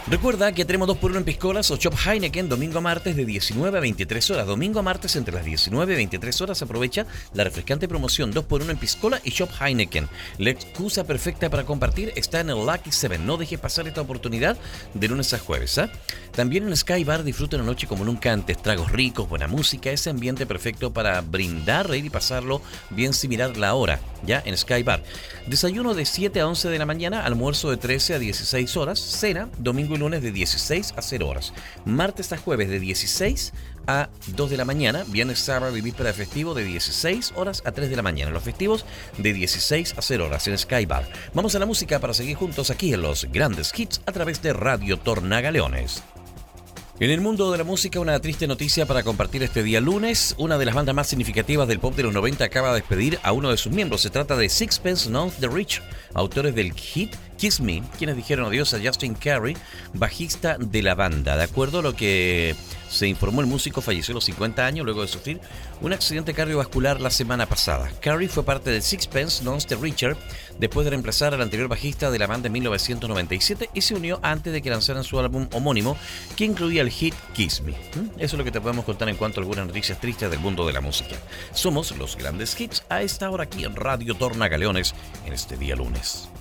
Recuerda que tenemos 2x1 en piscolas o Shop Heineken domingo a martes de 19 a 23 horas. Domingo a martes entre las 19 y 23 horas aprovecha la refrescante promoción 2x1 en piscola y Shop Heineken. La excusa perfecta para compartir está en el Lucky 7. No dejes pasar esta oportunidad de lunes a jueves. También en Sky Bar disfruta una noche como nunca antes. Tragos ricos, buena música, ese ambiente perfecto para brindar, reír y pasarlo bien sin mirar la hora. Ya en Sky Bar. Desayuno de 7 a 11 de la mañana, almuerzo de 13 a 16 horas, cena domingo y lunes de 16 a 0 horas, martes a jueves de 16 a 2 de la mañana, viernes, sábado y víspera de festivo de 16 horas a 3 de la mañana, los festivos de 16 a 0 horas en Sky Bar. Vamos a la música para seguir juntos aquí en los grandes hits a través de Radio Tornagaleones. En el mundo de la música, una triste noticia para compartir este día lunes. Una de las bandas más significativas del pop de los 90 acaba de despedir a uno de sus miembros. Se trata de Sixpence None the Richer, autores del hit Kiss Me, quienes dijeron adiós a Justin Carey, bajista de la banda. De acuerdo a lo que se informó, el músico falleció a los 50 años luego de sufrir un accidente cardiovascular la semana pasada. Carey fue parte de Sixpence None the Richer después de reemplazar al anterior bajista de la banda en 1997 y se unió antes de que lanzaran su álbum homónimo que incluía el hit Kiss Me. Eso es lo que te podemos contar en cuanto a algunas noticias tristes del mundo de la música. Somos los grandes hits a esta hora aquí en Radio Tornagaleones en este día lunes.